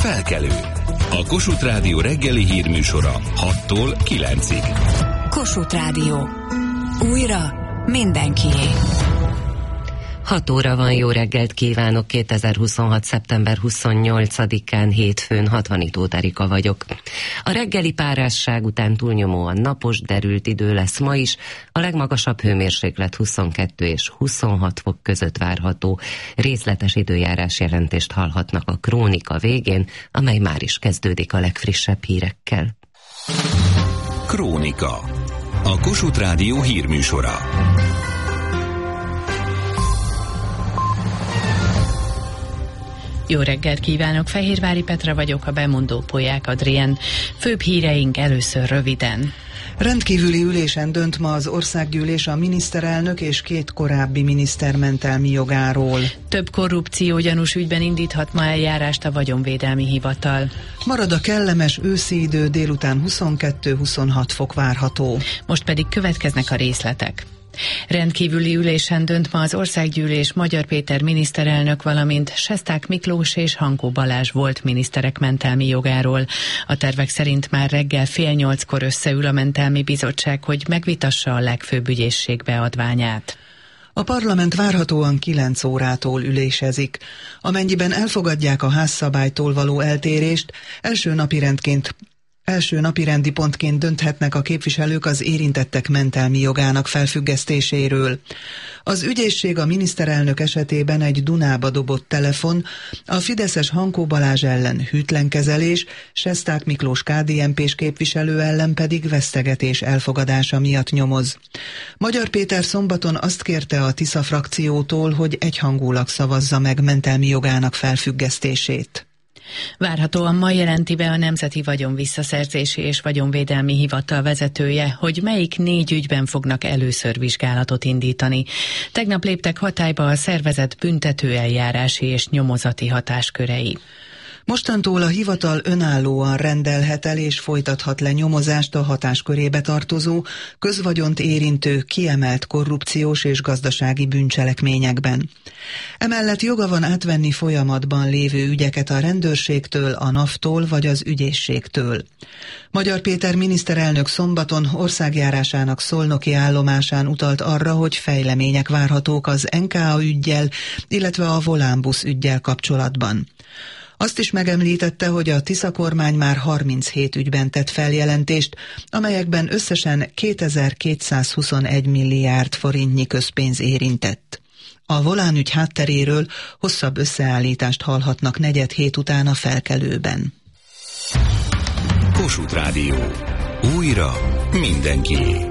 Felkelő. A Kossuth Rádió reggeli hírműsora 6-tól 9-ig. Kossuth Rádió. Újra mindenkié. 6 óra van, jó reggelt kívánok, 2026. szeptember 28-án hétfőn, Hatvanitó Erika vagyok. A reggeli párásság után túlnyomóan napos, derült idő lesz ma is, a legmagasabb hőmérséklet 22 és 26 fok között várható. Részletes időjárás jelentést hallhatnak a Krónika végén, amely már is kezdődik a legfrissebb hírekkel. Krónika. A Kossuth Rádió hírműsora. Jó reggelt kívánok, Fehérvári Petra vagyok, a bemondó Polyák Adrien. Főbb híreink először röviden. Rendkívüli ülésen dönt ma az országgyűlés a miniszterelnök és 2 korábbi miniszter mentelmi jogáról. Több korrupciógyanús ügyben indíthat ma eljárást a Vagyonvédelmi Hivatal. Marad a kellemes őszi idő, délután 22-26 fok várható. Most pedig következnek a részletek. Rendkívüli ülésen dönt ma az országgyűlés Magyar Péter miniszterelnök, valamint Sesták Miklós és Hankó Balázs volt miniszterek mentelmi jogáról. A tervek szerint már reggel 7:30-kor összeül a mentelmi bizottság, hogy megvitassa a legfőbb ügyészség beadványát. A parlament várhatóan 9 órától ülésezik. Amennyiben elfogadják a házszabálytól való eltérést, első napirendi pontként dönthetnek a képviselők az érintettek mentelmi jogának felfüggesztéséről. Az ügyészség a miniszterelnök esetében egy Dunába dobott telefon, a fideszes Hankó Balázs ellen hűtlenkezelés, Sesták Miklós KDNP-s képviselő ellen pedig vesztegetés elfogadása miatt nyomoz. Magyar Péter szombaton azt kérte a Tisza frakciótól, hogy egyhangulag szavazza meg mentelmi jogának felfüggesztését. Várhatóan ma jelenti be a Nemzeti Vagyonvisszaszerzési és Vagyonvédelmi Hivatal vezetője, hogy melyik 4 ügyben fognak először vizsgálatot indítani. Tegnap léptek hatályba a szervezet büntetőeljárási és nyomozati hatáskörei. Mostantól a hivatal önállóan rendelhet el és folytathat le nyomozást a hatáskörébe tartozó, közvagyont érintő, kiemelt korrupciós és gazdasági bűncselekményekben. Emellett joga van átvenni folyamatban lévő ügyeket a rendőrségtől, a NAV-tól vagy az ügyészségtől. Magyar Péter miniszterelnök szombaton országjárásának szolnoki állomásán utalt arra, hogy fejlemények várhatók az NKA üggyel, illetve a Volánbusz üggyel kapcsolatban. Azt is megemlítette, hogy a Tisza kormány már 37 ügyben tett feljelentést, amelyekben összesen 2221 milliárd forintnyi közpénz érintett. A Volán ügy hátteréről hosszabb összeállítást hallhatnak 4:00 után a Felkelőben. Kossuth Rádió. Újra mindenkié.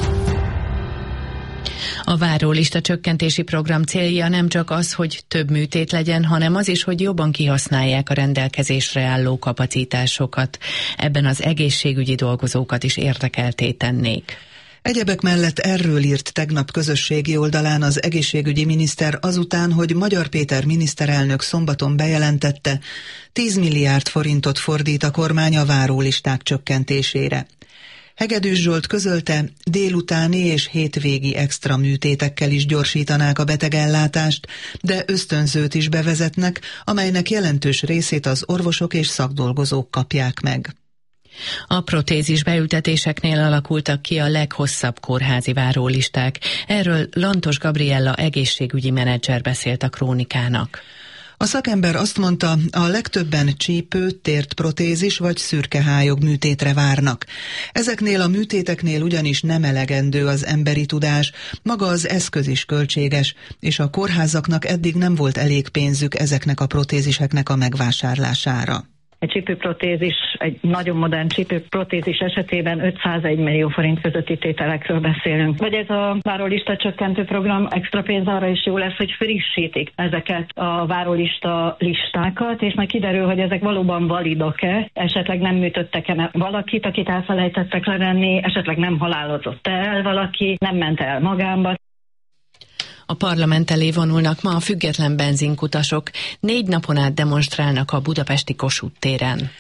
A várólista csökkentési program célja nem csak az, hogy több műtét legyen, hanem az is, hogy jobban kihasználják a rendelkezésre álló kapacitásokat. Ebben az egészségügyi dolgozókat is érdekeltté tennék. Egyebek mellett erről írt tegnap közösségi oldalán az egészségügyi miniszter azután, hogy Magyar Péter miniszterelnök szombaton bejelentette, 10 milliárd forintot fordít a kormány a várólisták csökkentésére. Hegedűs Zsolt közölte, délutáni és hétvégi extra műtétekkel is gyorsítanák a betegellátást, de ösztönzőt is bevezetnek, amelynek jelentős részét az orvosok és szakdolgozók kapják meg. A protézis beültetéseknél alakultak ki a leghosszabb kórházi várólisták. Erről Lantos Gabriella egészségügyi menedzser beszélt a Krónikának. A szakember azt mondta, a legtöbben csípő, tért protézis vagy szürkehályog műtétre várnak. Ezeknél a műtéteknél ugyanis nem elegendő az emberi tudás, maga az eszköz is költséges, és a kórházaknak eddig nem volt elég pénzük ezeknek a protéziseknek a megvásárlására. Egy csípőprotézis, egy nagyon modern csípőprotézis esetében 501 millió forint közötti tételekről beszélünk. Vagy ez a várólista csökkentő program extra pénz arra is jó lesz, hogy frissítik ezeket a várólista listákat, és majd kiderül, hogy ezek valóban validok-e, esetleg nem műtöttek-e valakit, akit elfelejtettek levenni, esetleg nem halálozott el valaki, nem ment el magánba. A parlament elé vonulnak ma a független benzinkutasok. 4 napon át demonstrálnak a budapesti Kossuth téren.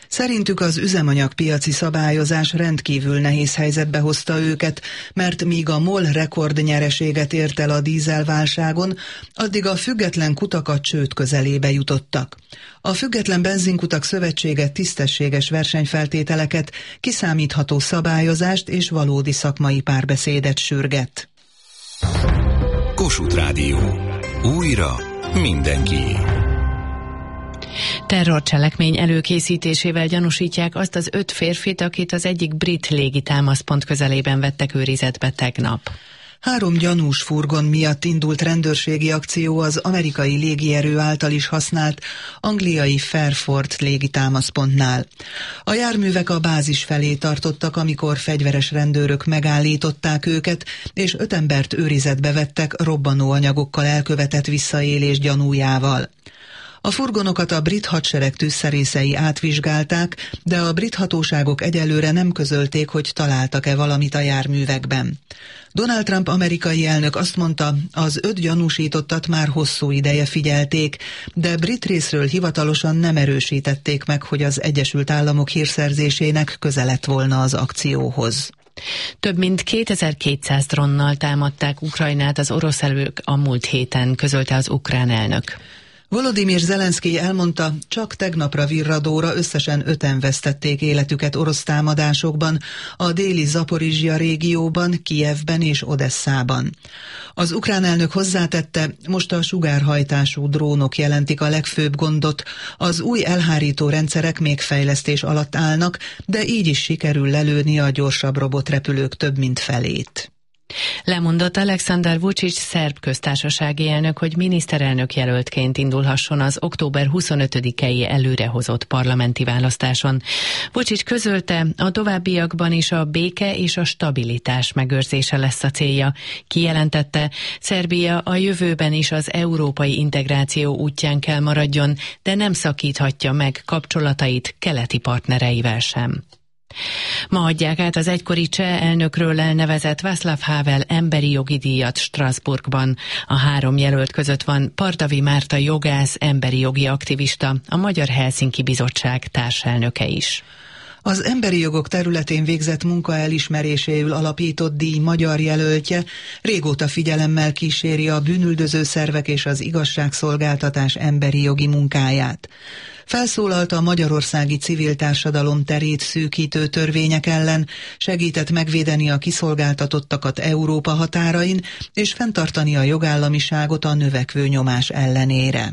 Szerintük az üzemanyagpiaci szabályozás rendkívül nehéz helyzetbe hozta őket, mert míg a MOL rekordnyereséget ért el a dízelválságon, addig a független kutak a csőd közelébe jutottak. A Független Benzinkutak Szövetsége tisztességes versenyfeltételeket, kiszámítható szabályozást és valódi szakmai párbeszédet sürget. Kossuth Rádió. Újra mindenkié. Terrorcselekmény előkészítésével gyanúsítják azt az 5 férfit, akit az egyik brit légitámaszpont közelében vettek őrizetbe tegnap. 3 gyanús furgon miatt indult rendőrségi akció az amerikai légierő által is használt angliai Fairford légitámaszpontnál. A járművek a bázis felé tartottak, amikor fegyveres rendőrök megállították őket, és 5 embert őrizetbe vettek robbanóanyagokkal elkövetett visszaélés gyanújával. A furgonokat a brit hadsereg tűzszerészei átvizsgálták, de a brit hatóságok egyelőre nem közölték, hogy találtak-e valamit a járművekben. Donald Trump amerikai elnök azt mondta, az 5 gyanúsítottat már hosszú ideje figyelték, de brit részről hivatalosan nem erősítették meg, hogy az Egyesült Államok hírszerzésének köze lett volna az akcióhoz. Több mint 2200 drónnal támadták Ukrajnát az orosz erők a múlt héten, közölte az ukrán elnök. Volodymyr Zelenszkij elmondta, csak tegnapra virradóra összesen 5-en vesztették életüket orosz támadásokban, a déli Zaporizsja régióban, Kijevben és Odesszában. Az ukrán elnök hozzátette, most a sugárhajtású drónok jelentik a legfőbb gondot, az új elhárító rendszerek még fejlesztés alatt állnak, de így is sikerül lelőni a gyorsabb robotrepülők több mint felét. Lemondott Alexander Vučić szerb köztársasági elnök, hogy miniszterelnök jelöltként indulhasson az október 25-i előrehozott parlamenti választáson. Vučić közölte, a továbbiakban is a béke és a stabilitás megőrzése lesz a célja. Kijelentette, Szerbia a jövőben is az európai integráció útján kell maradjon, de nem szakíthatja meg kapcsolatait keleti partnereivel sem. Ma adják át az egykori cseh elnökről elnevezett Václav Havel emberi jogi díjat Strasbourgban. A 3 jelölt között van Pardavi Márta jogász, emberi jogi aktivista, a Magyar Helsinki Bizottság társelnöke is. Az emberi jogok területén végzett munka elismeréséül alapított díj magyar jelöltje régóta figyelemmel kíséri a bűnüldöző szervek és az igazságszolgáltatás emberi jogi munkáját. Felszólalt a magyarországi civil társadalom terét szűkítő törvények ellen, segített megvédeni a kiszolgáltatottakat Európa határain, és fenntartani a jogállamiságot a növekvő nyomás ellenére.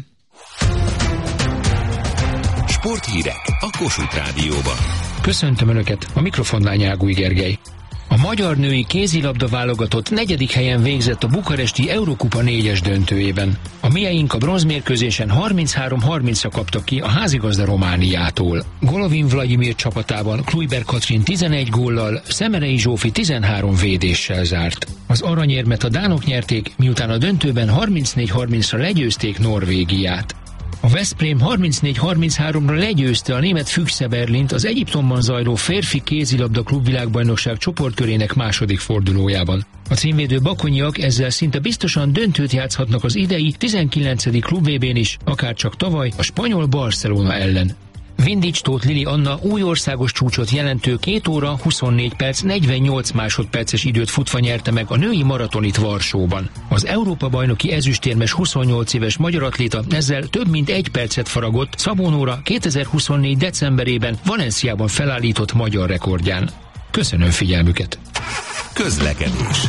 Sporthírek a Kossuth Rádióban. Köszöntöm Önöket, a mikrofonnál Nyágúj Gergely. A magyar női kézilabda válogatott 4. helyen végzett a bukaresti Eurokupa 4-es döntőjében. A mieink a bronzmérkőzésen 33-30-ra kaptak ki a házigazda Romániától. Golovin Vladimir csapatában Kluiber Katrin 11 góllal, Szemerei Zsófi 13 védéssel zárt. Az aranyérmet a dánok nyerték, miután a döntőben 34-30-ra legyőzték Norvégiát. A Veszprém 34-33-ra legyőzte a német Füchse Berlint az Egyiptomban zajló férfi kézilabda klubvilágbajnokság csoportkörének második fordulójában. A címvédő bakonyiak ezzel szinte biztosan döntőt játszhatnak az idei 19. klub-VB-n is, akárcsak tavaly a spanyol Barcelona ellen. Vindics Tóth Lili Anna új országos csúcsot jelentő 2 óra 24 perc 48 másodperces időt futva nyerte meg a női maratonit Varsóban. Az Európa-bajnoki ezüstérmes 28 éves magyar atléta ezzel több mint 1 percet faragott Szabó Nóra 2024. decemberében Valenciában felállított magyar rekordján. Köszönöm figyelmüket! Közlekedés.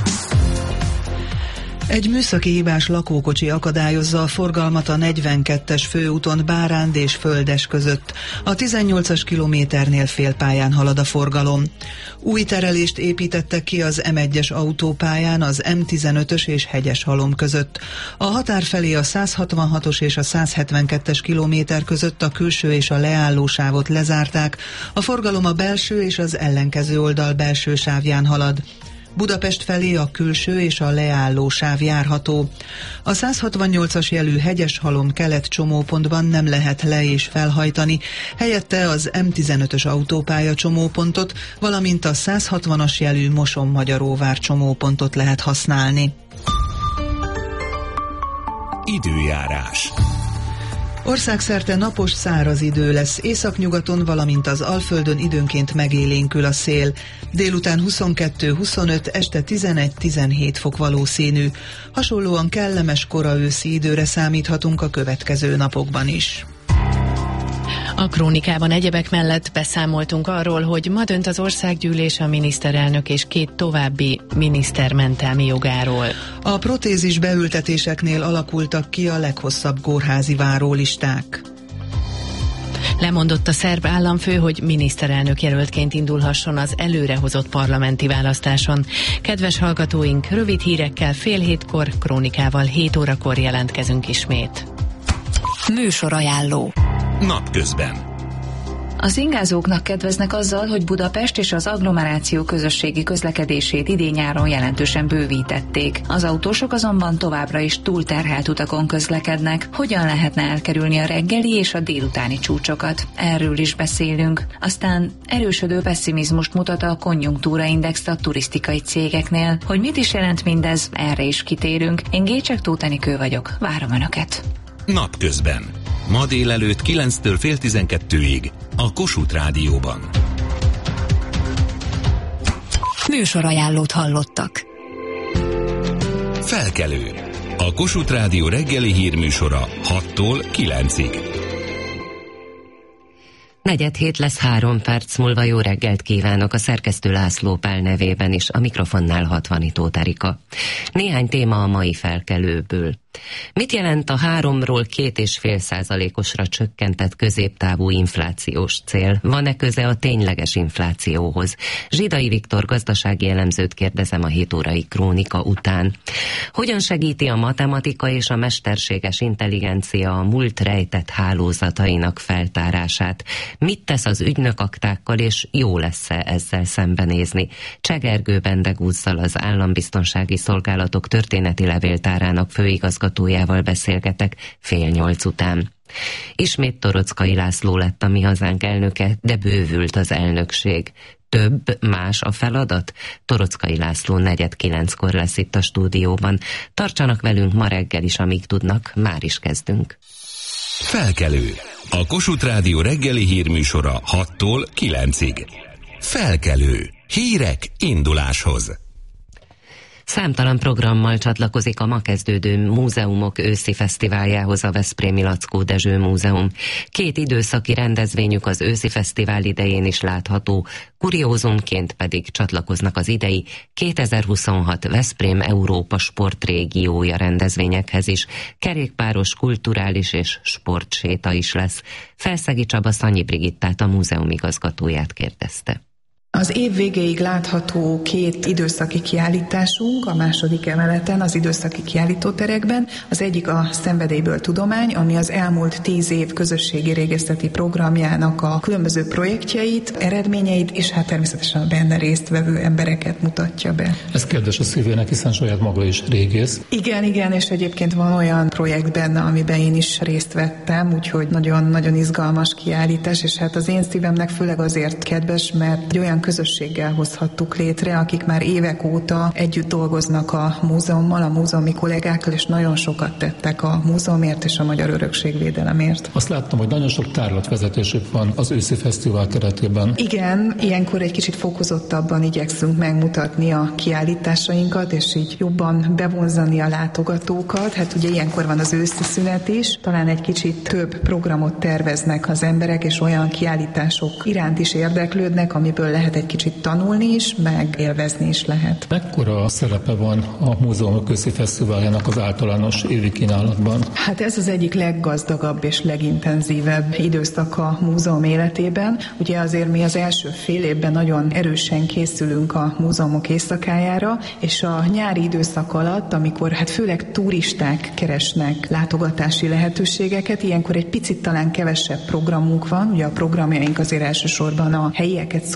Egy műszaki hibás lakókocsi akadályozza a forgalmat a 42-es főúton Báránd és Földes között. A 18-as kilométernél félpályán halad a forgalom. Új terelést építettek ki az M1-es autópályán az M15-ös és Hegyeshalom között. A határ felé a 166-os és a 172-es kilométer között a külső és a leálló sávot lezárták, a forgalom a belső és az ellenkező oldal belső sávján halad. Budapest felé a külső és a leálló sáv járható. A 168-as jelű Hegyeshalom kelet csomópontban nem lehet le- és felhajtani, helyette az M15-ös autópálya csomópontot, valamint a 160-as jelű Moson-Magyaróvár csomópontot lehet használni. Időjárás. Országszerte napos, száraz idő lesz, északnyugaton, valamint az Alföldön időnként megélénkül a szél. Délután 22-25, este 11-17 fok valószínű. Hasonlóan kellemes kora őszi időre számíthatunk a következő napokban is. A krónikában egyebek mellett beszámoltunk arról, hogy ma dönt az országgyűlés a miniszterelnök és 2 további miniszter mentelmi jogáról. A protézis beültetéseknél alakultak ki a leghosszabb kórházi várólisták. Lemondott a szerb államfő, hogy miniszterelnök jelöltként indulhasson az előrehozott parlamenti választáson. Kedves hallgatóink, rövid hírekkel 6:30, krónikával 7 órakor jelentkezünk ismét. Műsorajánló. Napközben. Az ingázóknak kedveznek azzal, hogy Budapest és az agglomeráció közösségi közlekedését idén-nyáron jelentősen bővítették. Az autósok azonban továbbra is túlterhelt utakon közlekednek. Hogyan lehetne elkerülni a reggeli és a délutáni csúcsokat? Erről is beszélünk. Aztán erősödő pesszimizmust mutat a konjunktúraindex a turisztikai cégeknél. Hogy mit is jelent mindez, erre is kitérünk. Én Gécsek Tóth Enikő vagyok. Várom Önöket. Napközben. Ma délelőtt 9-től fél 12-ig a Kossuth Rádióban. Műsorajánlót hallottak. Felkelő. A Kossuth Rádió reggeli hírműsora 6-tól 9-ig. 4:07 lesz 3 perc múlva. Jó reggelt kívánok a szerkesztő László Pál nevében is, a mikrofonnál Hatvanitó Erika. Néhány téma a mai felkelőből. Mit jelent a 3-ról 2,5%-osra csökkentett középtávú inflációs cél? Van-e köze a tényleges inflációhoz? Zsidai Viktor gazdasági elemzőt kérdezem a 7 órai krónika után. Hogyan segíti a matematika és a mesterséges intelligencia a múlt rejtett hálózatainak feltárását? Mit tesz az ügynökaktákkal, és jó lesz-e ezzel szembenézni? Csegergő Bendegúzzal, az Állambiztonsági Szolgálatok történeti levéltárának főigazgatójával beszélgetek 7:30 után. Ismét Toroczkai László lett a Mi Hazánk elnöke, de bővült az elnökség. Több, más a feladat? Toroczkai László 8:45 lesz itt a stúdióban. Tartsanak velünk ma reggel is, amíg tudnak, már is kezdünk. Felkelő. A Kossuth Rádió reggeli hírműsora 6-tól 9-ig. Felkelő. Hírek induláshoz. Számtalan programmal csatlakozik a ma kezdődő múzeumok őszi fesztiváljához a Veszprémi Laczkó Dezső Múzeum. 2 időszaki rendezvényük az őszi fesztivál idején is látható, kuriózumként pedig csatlakoznak az idei 2026 Veszprém Európa sportrégiója rendezvényekhez is. Kerékpáros, kulturális és sportséta is lesz. Felszegi Csaba Szanyi Brigittát, a múzeum igazgatóját kérdezte. Az év végéig látható 2 időszaki kiállításunk a második emeleten, az időszaki kiállítóterekben. Az egyik a Szenvedélyből tudomány, ami az elmúlt 10 év közösségi régészeti programjának a különböző projektjeit, eredményeit, és hát természetesen a benne résztvevő embereket mutatja be. Ez kedves a szívének, hiszen saját maga is régész. Igen, és egyébként van olyan projekt benne, amiben én is részt vettem, úgyhogy nagyon-nagyon izgalmas kiállítás, és hát az én szívemnek főleg azért kedves, mert egy olyan közösséggel hozhattuk létre, akik már évek óta együtt dolgoznak a múzeummal, a múzeumi kollégákkal, és nagyon sokat tettek a múzeumért és a magyar örökségvédelemért. Azt láttam, hogy nagyon sok tárlatvezetésük van az őszi fesztivál keretében. Igen, ilyenkor egy kicsit fokozottabban igyekszünk megmutatni a kiállításainkat, és így jobban bevonzani a látogatókat. Hát ugye ilyenkor van az őszi szünet is, talán egy kicsit több programot terveznek az emberek, és olyan kiállítások iránt is érdeklődnek, amiből lehet egy kicsit tanulni is, meg élvezni is lehet. Mekkora szerepe van a múzeumok őszi fesztiváljának az általános évi kínálatban? Hát ez az egyik leggazdagabb és legintenzívebb időszak a múzeum életében. Ugye azért mi az első fél évben nagyon erősen készülünk a múzeumok éjszakájára, és a nyári időszak alatt, amikor hát főleg turisták keresnek látogatási lehetőségeket, ilyenkor egy picit talán kevesebb programunk van. Ugye a programjaink azért elsősorban a helyieket szólítják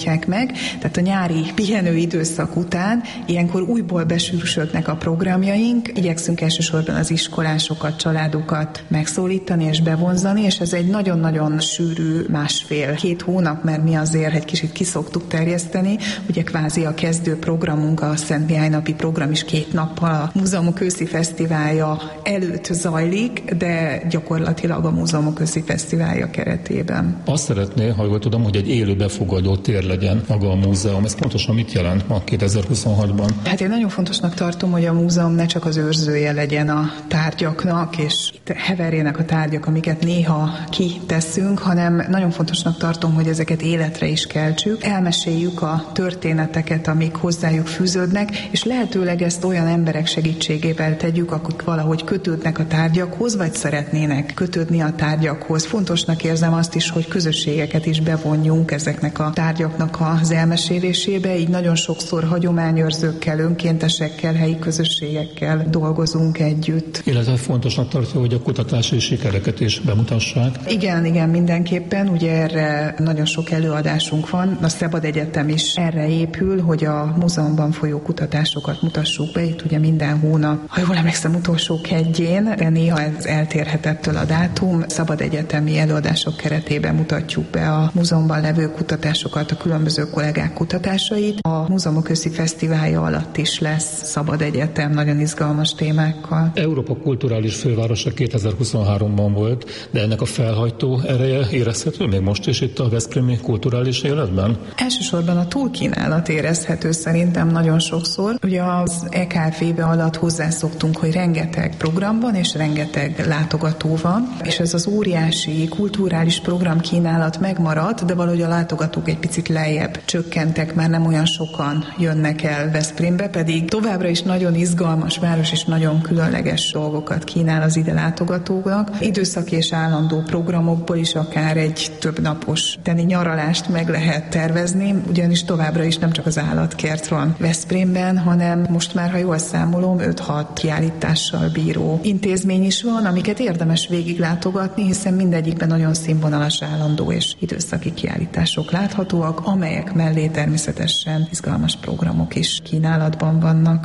4-ek meg, tehát a nyári pihenő időszak után ilyenkor újból besűrűsödnek a programjaink, igyekszünk elsősorban az iskolásokat, családokat megszólítani és bevonzani, és ez egy nagyon-nagyon sűrű 1,5-2 hónap, mert mi azért egy kicsit kiszoktuk terjeszteni, ugye kvázi a kezdő programunk, a Szent Mihály napi program is 2 nappal a Múzeumok őszi fesztiválja előtt zajlik, de gyakorlatilag a Múzeumok őszi fesztiválja keretében. Azt szeretné, ha jól tudom, hogy egy élő befogadó tér legyen maga a múzeum. Ez pontosan mit jelent ma 2026-ban? Hát én nagyon fontosnak tartom, hogy a múzeum ne csak az őrzője legyen a tárgyaknak, és itt heverjenek a tárgyak, amiket néha kiteszünk, hanem nagyon fontosnak tartom, hogy ezeket életre is keltsük, elmeséljük a történeteket, amik hozzájuk fűződnek, és lehetőleg ezt olyan emberek segítségével tegyük, akik valahogy kötődnek a tárgyakhoz, vagy szeretnének kötődni a tárgyakhoz. Fontosnak érzem azt is, hogy közösségeket is bevonjunk ezeknek a tárgyaknak az elmesélésébe, így nagyon sokszor hagyományőrzőkkel, önkéntesekkel, helyi közösségekkel dolgozunk együtt. Illetve fontosnak tartja, hogy a kutatási sikereket is bemutassák. Igen, mindenképpen. Ugye erre nagyon sok előadásunk van. A Szabad Egyetem is erre épül, hogy a múzeumban folyó kutatásokat mutassuk be. Itt ugye minden hónap, ha jól emlékszem, utolsó kedjén, de néha ez eltérhet ettől a dátum. Szabad egyetemi előadások keretében mutatjuk be a múzeumban levő kutatásokat, a különböző kollégák kutatásait. A Múzeumok őszi fesztiválja alatt is lesz Szabad Egyetem nagyon izgalmas témákkal. Európa kulturális fővárosa 2023-ban volt, de ennek a felhajtó ereje érezhető még most is itt a veszprémi kulturális életben? Elsősorban a túlkínálat érezhető szerintem nagyon sokszor. Ugye az EKFV alatt hozzászoktunk, hogy rengeteg program van és rengeteg látogató van, és ez az óriási kulturális programkínálat megmaradt, de valahogy a látogatók egy picit lejjebb csökkentek, már nem olyan sokan jönnek el Veszprémbe, pedig továbbra is nagyon izgalmas város és nagyon különleges dolgokat kínál az ide látogatóknak. Időszaki és állandó programokból is akár egy több napos nyaralást meg lehet tervezni, ugyanis továbbra is nem csak az állatkert van Veszprémben, hanem most már, ha jól számolom, 5-6 kiállítással bíró intézmény is van, amiket érdemes végiglátogatni, hiszen mindegyikben nagyon színvonalas állandó és időszaki kiállítások láthatóak, amelyek mellé természetesen izgalmas programok is kínálatban vannak.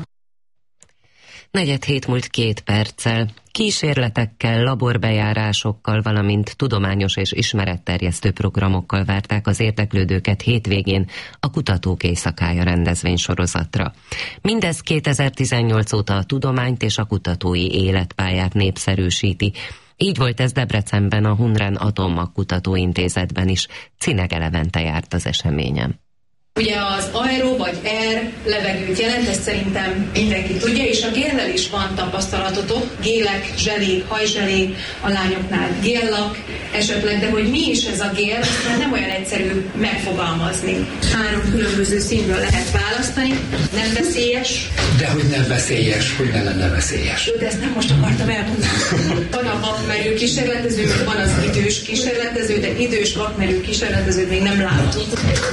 4:07 múlt 2 perccel. Kísérletekkel, laborbejárásokkal, valamint tudományos és ismeretterjesztő programokkal várták az érdeklődőket hétvégén a Kutatók Éjszakája rendezvénysorozatra. Mindez 2018 óta a tudományt és a kutatói életpályát népszerűsíti. Így volt ez Debrecenben, a Hunren Atommag Kutatóintézetben is. Cinege Levente járt az eseményen. Ugye az aero vagy air levegőt jelent, ezt szerintem mindenki tudja, és a géllel is van tapasztalatotok, gélek, zselék, hajzselék, a lányoknál géllak esetleg, de hogy mi is ez a gél, mert nem olyan egyszerű megfogalmazni. 3 különböző színből lehet választani, nem veszélyes. De hogy nem veszélyes, hogy ne lenne veszélyes. De ezt nem most akartam elmondani. Van a vakmerő kísérletező, meg van az idős kísérletező, de idős vakmerő kísérletezőt még nem látunk.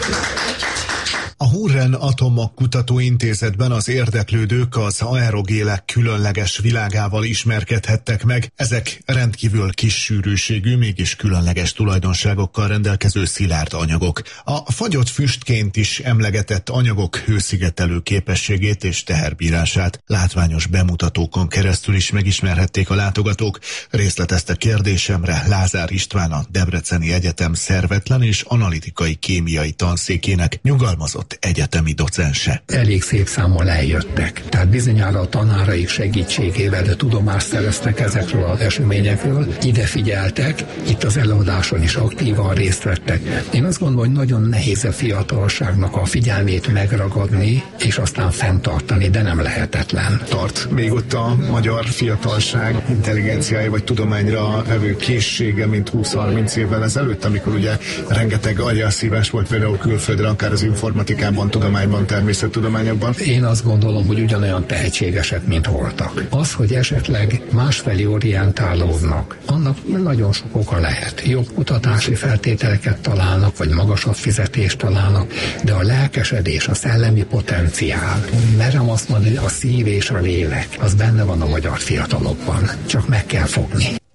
A Hunren Atommag Kutatóintézetben az érdeklődők az aerogélek különleges világával ismerkedhettek meg. Ezek rendkívül kis sűrűségű, mégis különleges tulajdonságokkal rendelkező szilárd anyagok. A fagyott füstként is emlegetett anyagok hőszigetelő képességét és teherbírását látványos bemutatókon keresztül is megismerhették a látogatók. Részletezte kérdésemre Lázár István, a Debreceni Egyetem szervetlen és analitikai kémiai tanszékének nyugalmazott egyetemi docense. Elég szép számmal eljöttek. Tehát bizonyára a tanáraik segítségével, de tudomást szereztek ezekről az eseményekről, ide figyeltek, itt az előadáson is aktívan részt vettek. Én azt gondolom, hogy nagyon nehéz a fiatalságnak a figyelmét megragadni, és aztán fenntartani, de nem lehetetlen. Tart még ott a magyar fiatalság intelligenciája vagy tudományra evő készsége, mint 20-30 évvel ezelőtt, amikor ugye rengeteg agyelszívás volt például külföldre, akár az informatikában, tudományban, természettudományokban. Én azt gondolom, hogy ugyanolyan tehetségesek, mint voltak. Az, hogy esetleg másfelé orientálódnak, annak nagyon sok oka lehet. Jobb kutatási feltételeket találnak, vagy magasabb fizetést találnak, de a lelkesedés, a szellemi potenciál, merem azt mondani, a szív és a lélek, az benne van a magyar fiatalokban. Csak meg kell fogni.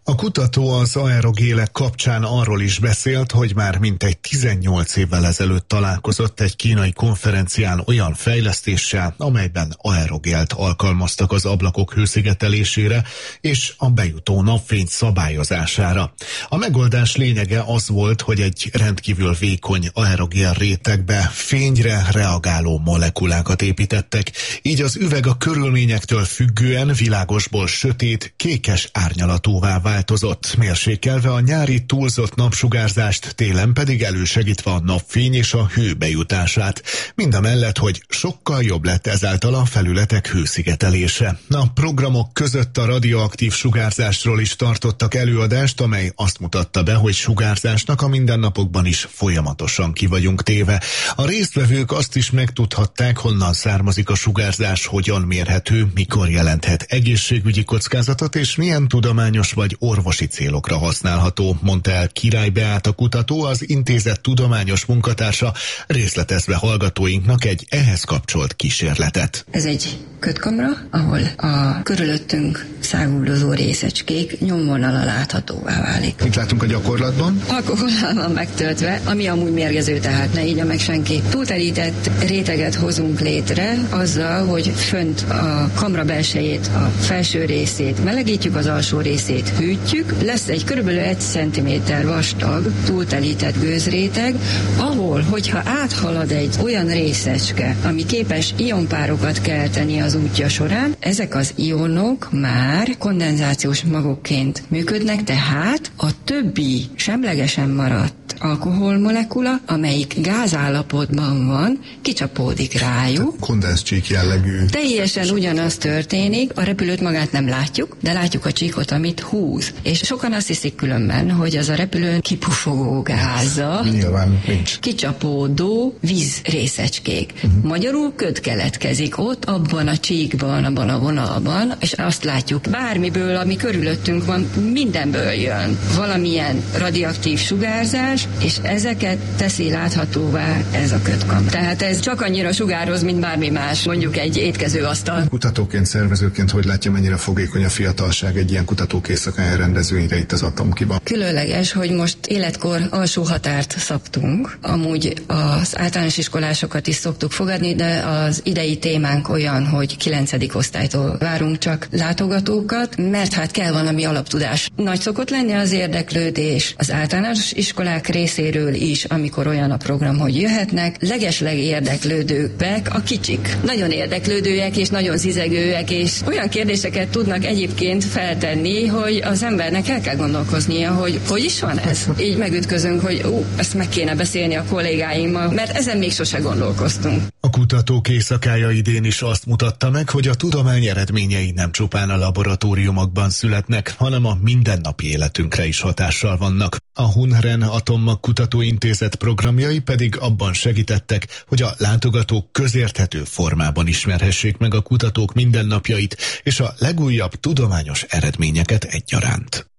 A kutató az aerogélek kapcsán arról is beszélt, hogy már mintegy 18 évvel ezelőtt találkozott egy kínai konferencián olyan fejlesztéssel, amelyben aerogélt alkalmaztak az ablakok hőszigetelésére és a bejutó napfény szabályozására. A megoldás lényege az volt, hogy egy rendkívül vékony aerogél rétegbe fényre reagáló molekulákat építettek, így az üveg a körülményektől függően világosból sötét, kékes árnyalatúvá változott, mérsékelve a nyári túlzott napsugárzást, télen pedig elősegítve a napfény és a hő bejutását. Mindamellett, hogy sokkal jobb lett ezáltal a felületek hőszigetelése. A programok között a radioaktív sugárzásról is tartottak előadást, amely azt mutatta be, hogy sugárzásnak a mindennapokban is folyamatosan ki vagyunk téve. A résztvevők azt is megtudhatták, honnan származik a sugárzás, hogyan mérhető, mikor jelenthet egészségügyi kockázatot, és milyen tudományos vagy orvosi célokra használható, mondta el Király Beáta kutató, az intézet tudományos munkatársa, részletezve hallgatóinknak egy ehhez kapcsolt kísérletet. Ez egy kötkamra, ahol a körülöttünk száguldozó részecskék nyomvonala láthatóvá válik. Mit látunk a gyakorlatban? Alkohollal van megtöltve, ami amúgy mérgező, tehát ne igya meg senki. Túltelített réteget hozunk létre azzal, hogy fönt a kamra belsejét, a felső részét melegítjük, az alsó részét hűtjük. Lesz egy körülbelül 1 cm vastag túltelített gőzréteg, ahol, hogyha áthalad egy olyan részecske, ami képes ionpárokat kelteni az útja során, ezek az ionok már kondenzációs magokként működnek, tehát a többi semlegesen maradt alkoholmolekula, amelyik gázállapotban van, kicsapódik rájuk. Kondenzcsík jellegű. Teljesen ugyanaz történik, a repülőt magát nem látjuk, de látjuk a csíkot, amit húz. És sokan azt hiszik különben, hogy az a repülőn kipufogó gáza, nyilván nincs. Kicsapódó vízrészecskék. Magyarul köd keletkezik ott, abban a csíkban, abban a vonalban, és azt látjuk, bármiből, ami körülöttünk van, mindenből jön valamilyen radioaktív sugárzás, és ezeket teszi láthatóvá ez a kötkamra. Tehát ez csak annyira sugároz, mint bármi más, mondjuk egy étkezőasztal. Kutatóként, szervezőként hogy látja, mennyire fogékony a fiatalság egy ilyen kutatókészakán rendezvényre itt az Atomkiban? Különleges, hogy most életkor alsó határt szabtunk. Amúgy az általános iskolásokat is szoktuk fogadni, de az idei témánk olyan, hogy 9. osztálytól várunk csak látogatókat, mert hát kell valami alaptudás. Nagy szokott lenni az érdeklődés az általános iskolák részéről is, amikor olyan a program, hogy jöhetnek. Legesleg érdeklődőek a kicsik. Nagyon érdeklődőek és nagyon zizegőek, és olyan kérdéseket tudnak egyébként feltenni, hogy az embernek el kell gondolkoznia, hogy is van ez? Így megütközünk, hogy ezt meg kéne beszélni a kollégáimmal, mert ezen még sose gondolkoztunk. A kutatók éjszakája idén is azt mutatta meg, hogy a tudomány eredményei nem csupán a laboratóriumokban születnek, hanem a mindennapi életünkre is hatással vannak. A Hunren Atommag Kutatóintézet programjai pedig abban segítettek, hogy a látogatók közérthető formában ismerhessék meg a kutatók mindennapjait és a legújabb tudományos eredményeket egyaránt.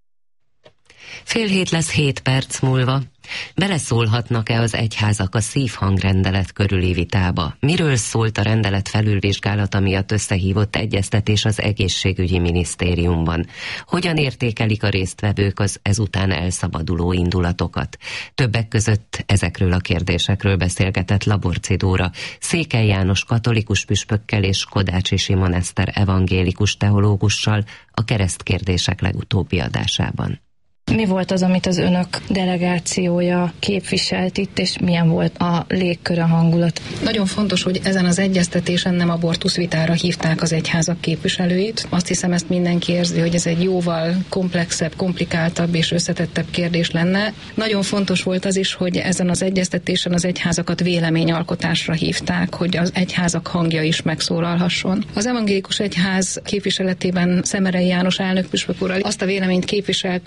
6:30 lesz 7 perc múlva. Beleszólhatnak-e az egyházak a szívhangrendelet körüli vitába? Miről szólt a rendelet felülvizsgálata miatt összehívott egyeztetés az egészségügyi minisztériumban? Hogyan értékelik a résztvevők az ezután elszabaduló indulatokat? Többek között ezekről a kérdésekről beszélgetett Laborczy Dóra, Székely János katolikus püspökkel és Kodácsi Simon Eszter evangélikus teológussal a keresztkérdések legutóbbi adásában. Mi volt az, amit az önök delegációja képviselt itt, és milyen volt a légkör, a hangulat? Nagyon fontos, hogy ezen az egyeztetésen nem abortuszvitára hívták az egyházak képviselőit. Azt hiszem, ezt mindenki érzi, hogy ez egy jóval komplexebb, komplikáltabb és összetettebb kérdés lenne. Nagyon fontos volt az is, hogy ezen az egyeztetésen az egyházakat véleményalkotásra hívták, hogy az egyházak hangja is megszólalhasson. Az evangélikus egyház képviseletében Szemerei János elnökpüspök úrral azt a véleményt képviseltük, hogy a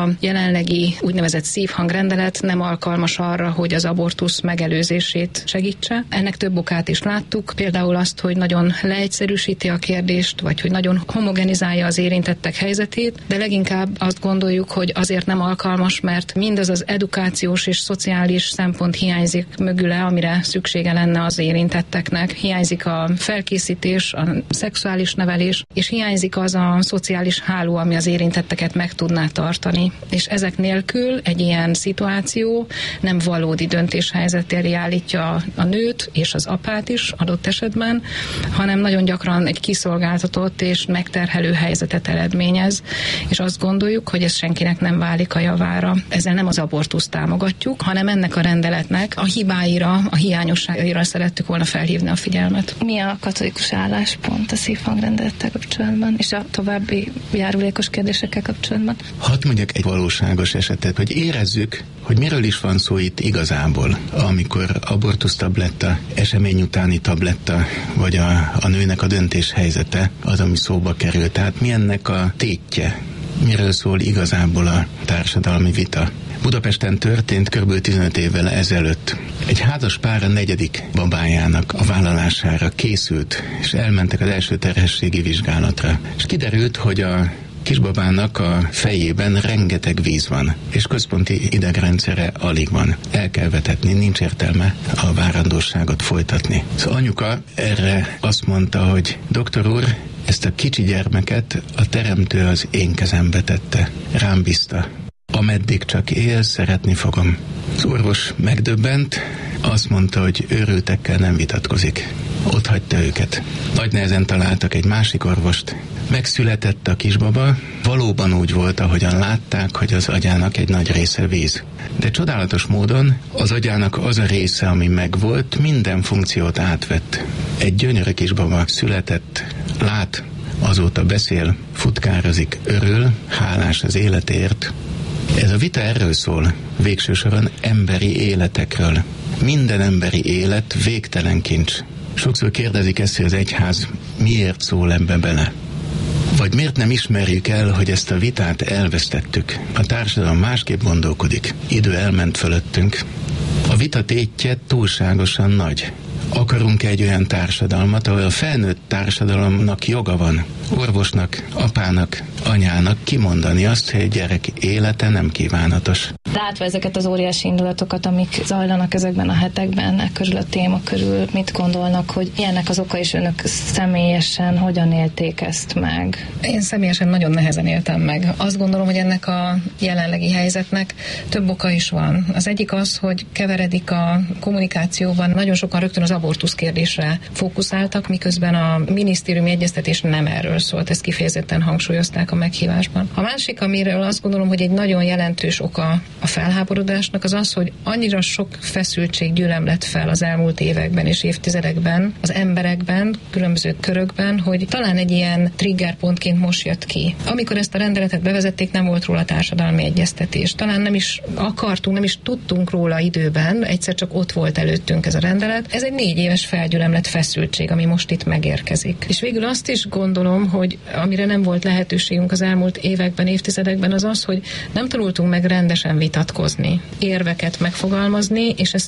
a jelenlegi úgynevezett szívhangrendelet nem alkalmas arra, hogy az abortusz megelőzését segítse. Ennek több okát is láttuk, például azt, hogy nagyon leegyszerűsíti a kérdést, vagy hogy nagyon homogenizálja az érintettek helyzetét, de leginkább azt gondoljuk, hogy azért nem alkalmas, mert mindaz az edukációs és szociális szempont hiányzik mögüle, amire szüksége lenne az érintetteknek. Hiányzik a felkészítés, a szexuális nevelés, és hiányzik az a szociális háló, ami az érintetteket meg tudná tartani. És ezek nélkül egy ilyen szituáció nem valódi döntéshelyzet elé állítja a nőt és az apát is adott esetben, hanem nagyon gyakran egy kiszolgáltatott és megterhelő helyzetet eredményez, és azt gondoljuk, hogy ez senkinek nem válik a javára. Ezzel nem az abortuszt támogatjuk, hanem ennek a rendeletnek a hibáira, a hiányosságaira szerettük volna felhívni a figyelmet. Mi a katolikus álláspont a szívhangrendelettel kapcsolatban, és a további járulékos kérdésekkel kapcsolatban? Hadd mondjak egy valóságos esetet, hogy érezzük, hogy miről is van szó itt igazából, amikor abortusztabletta, esemény utáni tabletta, vagy a nőnek a döntéshelyzete az, ami szóba kerül. Tehát mi ennek a tétje? Miről szól igazából a társadalmi vita? Budapesten történt kb. 15 évvel ezelőtt. Egy házas pár a 4. babájának a vállalására készült, és elmentek az első terhességi vizsgálatra. És kiderült, hogy a kisbabának a fejében rengeteg víz van, és központi idegrendszere alig van. El kell vetetni, nincs értelme a várandóságot folytatni. Az anyuka erre azt mondta, hogy doktor úr, ezt a kicsi gyermeket a teremtő az én kezembe tette, rám bízta. Ameddig csak él, szeretni fogom. Az orvos megdöbbent, azt mondta, hogy őrültekkel nem vitatkozik. Ott hagyta őket. Nagy nehezen találtak egy másik orvost. Megszületett a kisbaba, valóban úgy volt, ahogyan látták, hogy az agyának egy nagy része víz. De csodálatos módon az agyának az a része, ami megvolt, minden funkciót átvett. Egy gyönyörű kisbaba született, lát, azóta beszél, futkározik, örül, hálás az életért. Ez a vita erről szól, végső soron emberi életekről. Minden emberi élet végtelen kincs. Sokszor kérdezik ezt, hogy az egyház miért szól ebbe bele. Vagy miért nem ismerjük el, hogy ezt a vitát elvesztettük. A társadalom másképp gondolkodik. Idő elment fölöttünk. A vita tétje túlságosan nagy. Akarunk egy olyan társadalmat, ahol a felnőtt társadalomnak joga van orvosnak, apának, anyának kimondani azt, hogy egy gyerek élete nem kívánatos. Látva ezeket az óriási indulatokat, amik zajlanak ezekben a hetekben, körül a téma körül, mit gondolnak, hogy ilyennek az oka, és önök személyesen hogyan élték ezt meg? Én személyesen nagyon nehezen éltem meg. Azt gondolom, hogy ennek a jelenlegi helyzetnek több oka is van. Az egyik az, hogy keveredik a kommunikációban, nagyon sokan rögtön az abortusz kérdésre fókuszáltak, miközben a minisztériumi egyeztetés nem erről szólt, ezt kifejezetten hangsúlyozták a meghívásban. A másik, amiről azt gondolom, hogy egy nagyon jelentős oka a felháborodásnak, az az, hogy annyira sok feszültség gyülemlett fel az elmúlt években és évtizedekben az emberekben, különböző körökben, hogy talán egy ilyen triggerpontként most jött ki. Amikor ezt a rendeletet bevezették, nem volt róla társadalmi egyeztetés. Talán nem is akartunk, nem is tudtunk róla időben, egyszer csak ott volt előttünk ez a rendelet. Ez egy 4 éves felgyülemlett feszültség, ami most itt megérkezik. És végül azt is gondolom, hogy amire nem volt lehetőségünk az elmúlt években, évtizedekben, az az, hogy nem tanultunk meg rendesen vitatkozni, érveket megfogalmazni, és ezt